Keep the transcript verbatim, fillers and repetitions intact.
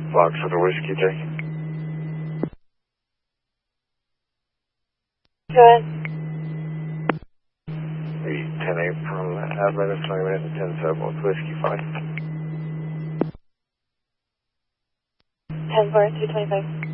Fox with a whiskey take. Go ahead. The ten eight from Adventist, twenty minutes and ten seven with whiskey five. ten four, three twenty-five.